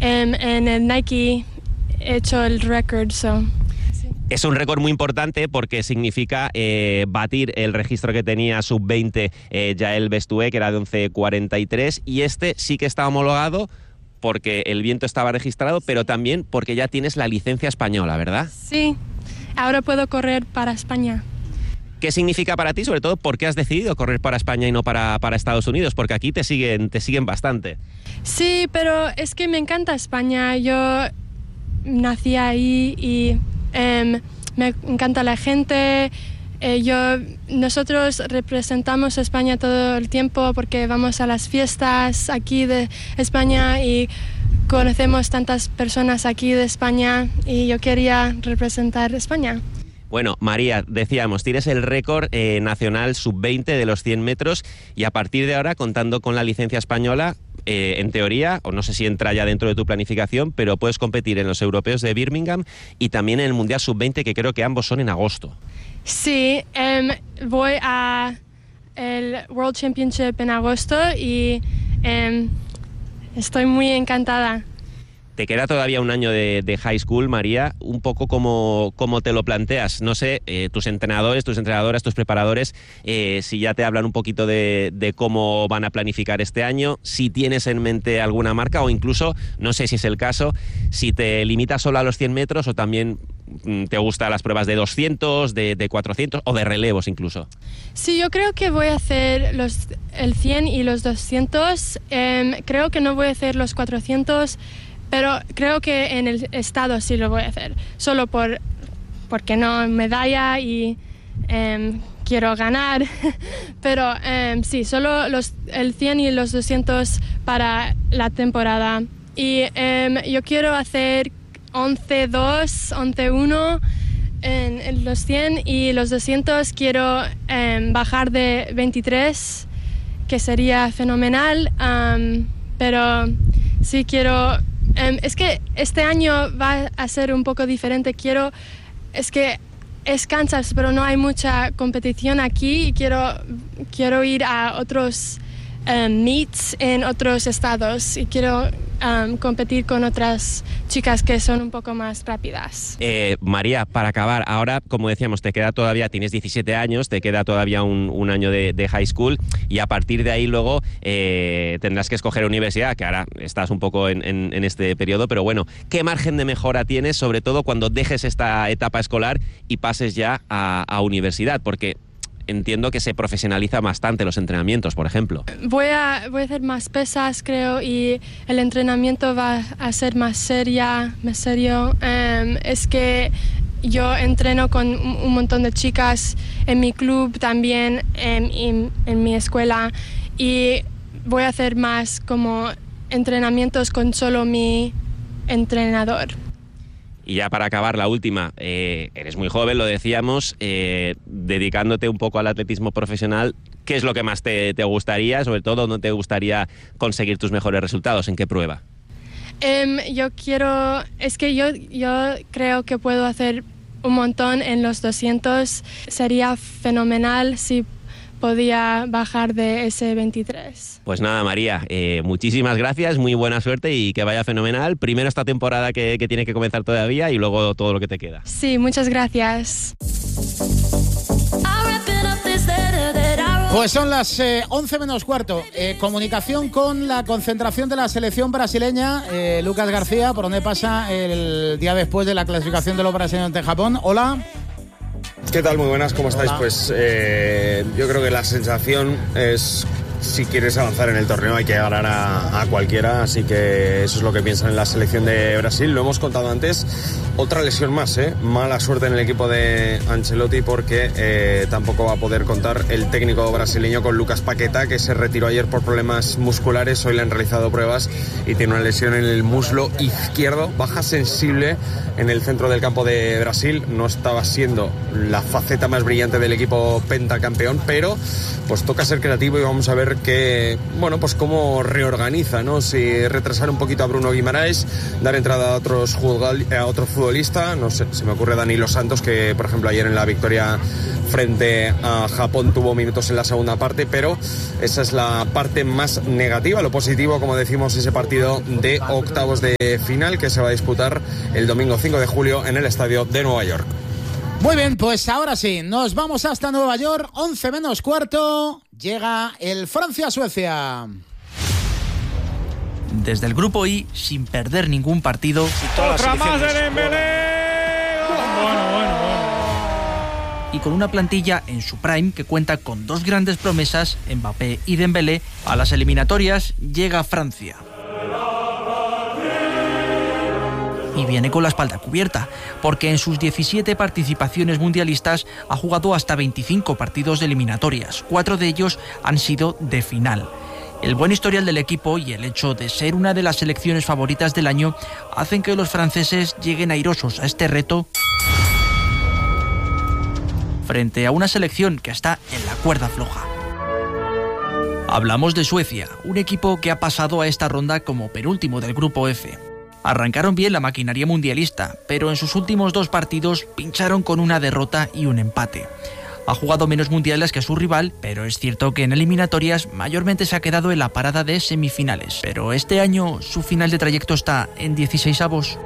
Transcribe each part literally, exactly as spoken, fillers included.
um, en el Nike he hecho el récord. So. Es un récord muy importante porque significa eh, batir el registro que tenía sub veinte eh, Yael Bestué, que era de once cuarenta y tres, y este sí que está homologado porque el viento estaba registrado, pero también porque ya tienes la licencia española, ¿verdad? Sí, ahora puedo correr para España. ¿Qué significa para ti? Sobre todo, ¿por qué has decidido correr para España y no para, para Estados Unidos? Porque aquí te siguen, te siguen bastante. Sí, pero es que me encanta España. Yo nací ahí y um, me encanta la gente. Eh, yo, nosotros representamos a España todo el tiempo porque vamos a las fiestas aquí de España y conocemos tantas personas aquí de España y yo quería representar España. Bueno, María, decíamos, tienes el récord eh, nacional sub veinte de los cien metros y a partir de ahora, contando con la licencia española, eh, en teoría, o no sé si entra ya dentro de tu planificación, pero puedes competir en los europeos de Birmingham y también en el Mundial sub veinte, que creo que ambos son en agosto. Sí, um, voy a el World Championship en agosto y um, estoy muy encantada. Te queda todavía un año de, de high school, María, un poco como, como te lo planteas. No sé, eh, tus entrenadores, tus entrenadoras, tus preparadores, eh, si ya te hablan un poquito de, de cómo van a planificar este año, si tienes en mente alguna marca o incluso, no sé si es el caso, si te limitas solo a los cien metros o también mm, te gustan las pruebas de doscientos, de, de cuatrocientos o de relevos incluso. Sí, yo creo que voy a hacer los, el cien y los doscientos. Eh, creo que no voy a hacer los cuatrocientos. Pero creo que en el estado sí lo voy a hacer, solo por porque no medalla y um, quiero ganar. Pero um, sí, solo los, el cien y los doscientos para la temporada. Y um, yo quiero hacer once dos, once uno en, en los cien y los doscientos quiero um, bajar de veintitrés, que sería fenomenal. Um, pero sí quiero... Um, es que este año va a ser un poco diferente. Quiero, es que es Kansas, pero no hay mucha competición aquí y quiero, quiero ir a otros um, meets en otros estados y quiero um, competir con otras chicas que son un poco más rápidas. Eh, María, para acabar, ahora, como decíamos, te queda todavía, tienes diecisiete años, te queda todavía un, un año de, de high school y a partir de ahí luego eh, tendrás que escoger universidad, que ahora estás un poco en, en, en este periodo, pero bueno, ¿qué margen de mejora tienes, sobre todo cuando dejes esta etapa escolar y pases ya a, a universidad? Porque entiendo que se profesionaliza bastante los entrenamientos, por ejemplo. Voy a, voy a hacer más pesas, creo, y el entrenamiento va a ser más seria, más serio. Um, es que yo entreno con un, un montón de chicas en mi club también, en, en, en mi escuela, y voy a hacer más como entrenamientos con solo mi entrenador. Y ya para acabar, la última, eh, eres muy joven, lo decíamos, eh, dedicándote un poco al atletismo profesional, ¿qué es lo que más te, te gustaría? Sobre todo, ¿dónde te gustaría conseguir tus mejores resultados? ¿En qué prueba? Um, yo quiero, es que yo, yo creo que puedo hacer un montón en los doscientos. Sería fenomenal si podía bajar de ese veintitrés. Pues nada, María, eh, muchísimas gracias, muy buena suerte y que vaya fenomenal. Primero esta temporada que, que tiene que comenzar todavía y luego todo lo que te queda. Sí, muchas gracias. Pues son las eh, once menos cuarto. Eh, comunicación con la concentración de la selección brasileña. Eh, Lucas García, por donde pasa el día después de la clasificación de los brasileños ante Japón. Hola. ¿Qué tal? Muy buenas, ¿cómo estáis? Hola. Pues eh, yo creo que la sensación es, si quieres avanzar en el torneo hay que ganar a, a cualquiera, así que eso es lo que piensan en la selección de Brasil. Lo hemos contado antes, otra lesión más, ¿eh? Mala suerte en el equipo de Ancelotti porque eh, tampoco va a poder contar el técnico brasileño con Lucas Paquetá, que se retiró ayer por problemas musculares. Hoy le han realizado pruebas y tiene una lesión en el muslo izquierdo, baja sensible en el centro del campo de Brasil. No estaba siendo la faceta más brillante del equipo pentacampeón, pero pues toca ser creativo y vamos a ver ver que, bueno, pues cómo reorganiza, ¿no? Si retrasar un poquito a Bruno Guimaraes, dar entrada a otros futbol, a otro futbolista, no sé, se me ocurre Danilo Santos, que por ejemplo ayer en la victoria frente a Japón tuvo minutos en la segunda parte, pero esa es la parte más negativa. Lo positivo, como decimos, ese partido de octavos de final que se va a disputar el domingo cinco de julio en el estadio de Nueva York. Muy bien, pues ahora sí, nos vamos hasta Nueva York, once menos cuarto, llega el Francia-Suecia. Desde el grupo I, sin perder ningún partido. Otra más de Dembélé. Bueno, bueno, bueno. Y con una plantilla en su prime que cuenta con dos grandes promesas, Mbappé y Dembélé, a las eliminatorias llega Francia. Y viene con la espalda cubierta, porque en sus diecisiete participaciones mundialistas ha jugado hasta veinticinco partidos de eliminatorias. Cuatro de ellos han sido de final. El buen historial del equipo y el hecho de ser una de las selecciones favoritas del año hacen que los franceses lleguen airosos a este reto frente a una selección que está en la cuerda floja. Hablamos de Suecia, un equipo que ha pasado a esta ronda como penúltimo del grupo F. Arrancaron bien la maquinaria mundialista, pero en sus últimos dos partidos pincharon con una derrota y un empate. Ha jugado menos mundiales que su rival, pero es cierto que en eliminatorias mayormente se ha quedado en la parada de semifinales. Pero este año su final de trayecto está en dieciseisavos.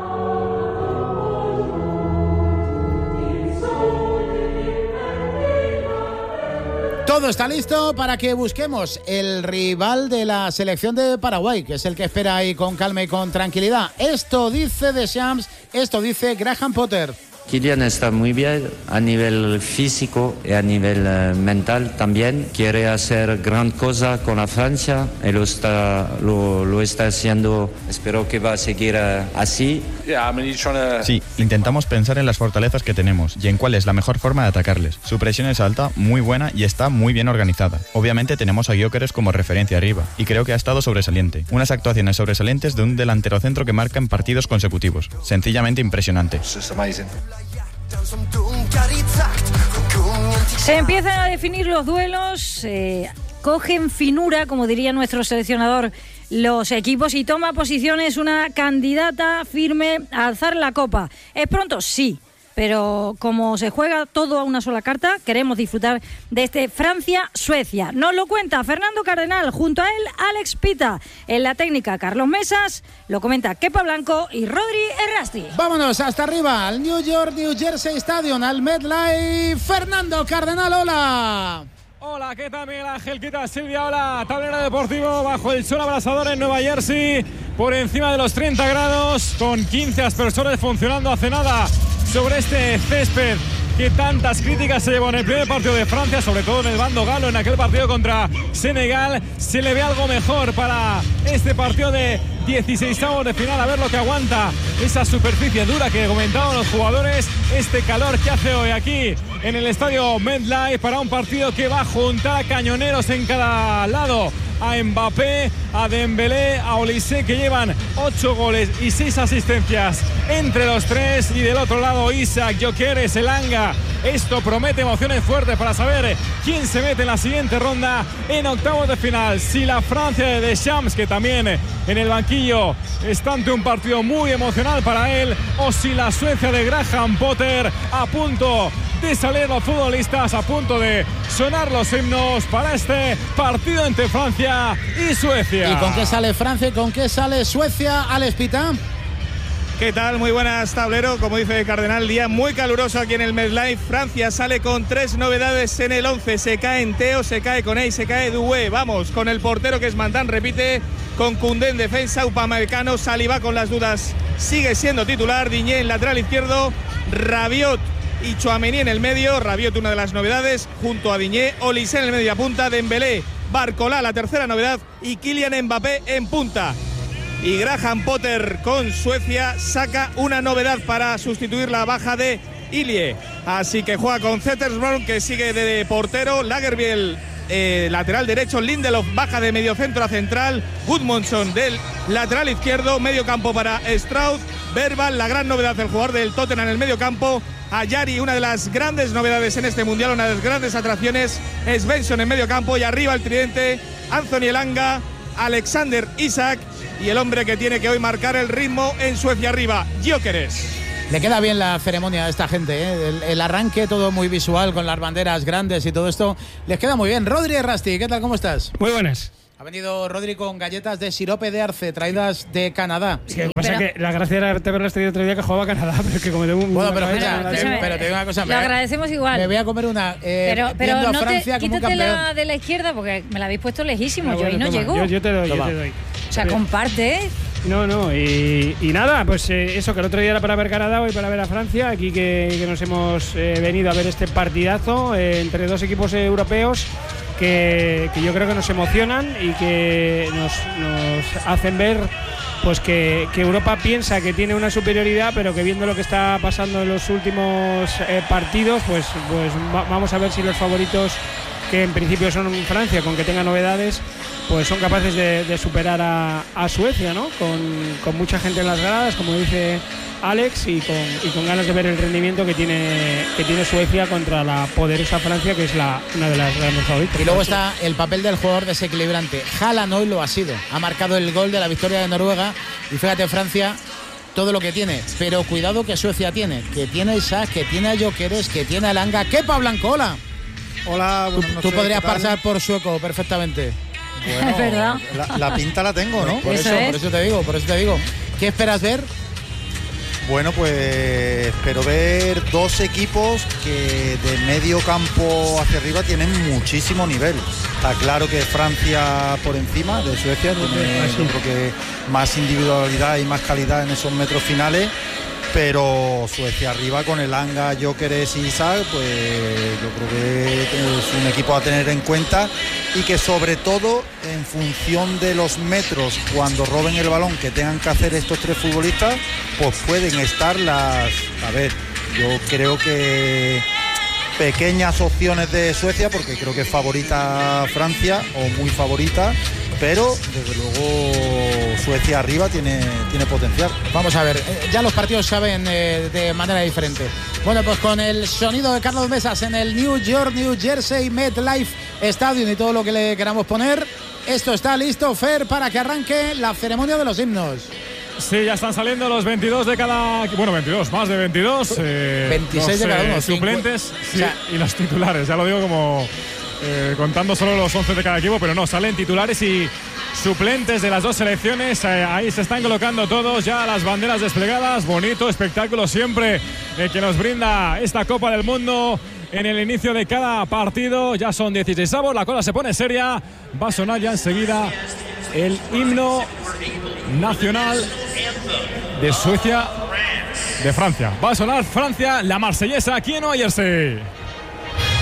Todo está listo para que busquemos el rival de la selección de Paraguay, que es el que espera ahí con calma y con tranquilidad. Esto dice Deschamps, esto dice Graham Potter. Kylian está muy bien a nivel físico y a nivel uh, mental también. Quiere hacer gran cosa con la Francia y lo está, lo, lo está haciendo. Espero que va a seguir uh, así. Sí, intentamos pensar en las fortalezas que tenemos y en cuál es la mejor forma de atacarles. Su presión es alta, muy buena y está muy bien organizada. Obviamente tenemos a Gyökeres como referencia arriba y creo que ha estado sobresaliente. Unas actuaciones sobresalientes de un delantero centro que marca en partidos consecutivos. Sencillamente impresionante. Se empiezan a definir los duelos, eh, cogen finura, como diría nuestro seleccionador, los equipos, y toma posiciones una candidata firme a alzar la copa. ¿Es pronto? Sí. Pero como se juega todo a una sola carta, queremos disfrutar de este Francia-Suecia. Nos lo cuenta Fernando Cardenal, junto a él Alex Pita. En la técnica Carlos Mesas, lo comenta Kepa Blanco y Rodri Errasti. Vámonos hasta arriba, al New York, New Jersey Stadium, al MetLife. Fernando Cardenal, hola. Hola, ¿qué tal Miguel Ángel? ¿Qué tal Silvia? Hola, tablero deportivo bajo el sol abrasador en Nueva Jersey, por encima de los treinta grados, con quince aspersores funcionando hace nada sobre este césped que tantas críticas se llevó en el primer partido de Francia, sobre todo en el bando galo, en aquel partido contra Senegal. Se le ve algo mejor para este partido de dieciseisavos de final, a ver lo que aguanta esa superficie dura que comentaban los jugadores, este calor que hace hoy aquí en el estadio MetLife para un partido que va a juntar cañoneros en cada lado. A Mbappé, a Dembélé, a Olise, que llevan ocho goles y seis asistencias entre los tres, y del otro lado Isaac, Gyökeres, Elanga. Esto promete emociones fuertes para saber quién se mete en la siguiente ronda en octavos de final. Si la Francia de Deschamps, que también en el banquillo está ante un partido muy emocional para él, o si la Suecia de Graham Potter, a punto de salir los futbolistas, a punto de sonar los himnos para este partido entre Francia y Suecia. ¿Y con qué sale Francia y con qué sale Suecia, Alex Pita? ¿Qué tal? Muy buenas, tablero. Como dice Cardenal, día muy caluroso aquí en el MetLife. Francia sale con tres novedades en el once. Se cae Teo, se cae Koné y se cae Doué. Vamos, con el portero que es Mandán, repite, con Koundé en defensa, Upamecano, Saliba con las dudas, sigue siendo titular, Digne en lateral izquierdo, Rabiot y Tchouaméni en el medio. Rabiot, una de las novedades, junto a Digne, Olise en el medio punta, Dembélé, Barcola, la tercera novedad, y Kylian Mbappé en punta. Y Graham Potter con Suecia saca una novedad para sustituir la baja de Ilie. Así que juega con Zettersborn, que sigue de portero, Lagerbielke eh, lateral derecho, Lindelof baja de mediocentro a central, Gudmundsson del lateral izquierdo, medio campo para Strauss, Verbal, la gran novedad del jugador del Tottenham en el medio campo, a Yari. Una de las grandes novedades en este mundial, una de las grandes atracciones es Benson en medio campo y arriba el tridente Anthony Elanga, Alexander Isak y el hombre que tiene que hoy marcar el ritmo en Suecia arriba, Gyökeres. Le queda bien la ceremonia a esta gente, ¿eh? el, el arranque todo muy visual con las banderas grandes y todo esto les queda muy bien. Rodri Rasti, ¿qué tal? ¿Cómo estás? Muy buenas. Ha venido Rodri con galletas de sirope de arce traídas de Canadá. Sí, lo que pasa es que la gracia era haberlas traído otro día que jugaba Canadá, pero es que como tengo un... Bueno, pero, escucha, te, pero te digo una cosa. Lo agradecemos igual. Me voy a comer una eh, pero pero viendo no a Francia te, como un quítate campeón. la de la izquierda porque me la habéis puesto lejísimo. Ah, yo bueno, ahí no toma, llego. Yo, yo te doy, toma. yo te doy. O sea, comparte, ¿eh? No, no, y, y nada, pues eh, eso, que el otro día era para ver Canadá, hoy para ver a Francia, aquí que, que nos hemos eh, venido a ver este partidazo eh, entre dos equipos eh, europeos que, que yo creo que nos emocionan y que nos, nos hacen ver pues que, que Europa piensa que tiene una superioridad, pero que viendo lo que está pasando en los últimos eh, partidos, pues, pues va, vamos a ver si los favoritos, que en principio son Francia, con que tenga novedades, pues son capaces de, de superar a, a Suecia, ¿no? Con, con mucha gente en las gradas, como dice Alex, y con, y con ganas de ver el rendimiento que tiene, que tiene Suecia contra la poderosa Francia, que es la, una de las grandes favoritas. Y luego está el papel del jugador desequilibrante. Haaland hoy lo ha sido. Ha marcado el gol de la victoria de Noruega. Y fíjate, Francia, todo lo que tiene. Pero cuidado que Suecia tiene. Que tiene a Isaac, que tiene a Gyökeres, que tiene a Elanga. ¡Kepa Blanco! ¡Hola! Hola, Tú, tú podrías pasar por sueco perfectamente. Bueno, es verdad. La, la pinta la tengo, ¿no? Por eso, eso es. por eso te digo, por eso te digo. ¿Qué esperas ver? Bueno, pues espero ver dos equipos que de medio campo hacia arriba tienen muchísimo nivel. Está claro que Francia por encima de Suecia tiene, yo creo que más individualidad y más calidad en esos metros finales. Pero Suecia arriba con Elanga, Gyökeres y Isaac, pues yo creo que es un equipo a tener en cuenta y que sobre todo en función de los metros cuando roben el balón que tengan que hacer estos tres futbolistas, pues pueden estar las... A ver, yo creo que pequeñas opciones de Suecia porque creo que es favorita Francia o muy favorita, pero desde luego Suecia arriba tiene, tiene potencial. Vamos a ver, eh, ya los partidos saben eh, de manera diferente. Bueno, pues con el sonido de Carlos Mesas en el New York, New Jersey MetLife Stadium y todo lo que le queramos poner, esto está listo, Fer, para que arranque la ceremonia de los himnos. Sí, ya están saliendo los veintidós de cada... Bueno, veintidós, más de veintidós. Eh, veintiséis los, de cada uno. Eh, suplentes sí, o sea, y los titulares, ya lo digo como... Eh, contando solo los once de cada equipo, pero no, salen titulares y suplentes de las dos selecciones. Eh, ahí se están colocando todos, ya las banderas desplegadas. Bonito espectáculo siempre eh, que nos brinda esta Copa del Mundo en el inicio de cada partido. Ya son dieciseisavos, la cosa se pone seria. Va a sonar ya enseguida el himno nacional de Suecia, de Francia. Va a sonar Francia, la marsellesa aquí en Nueva Jersey.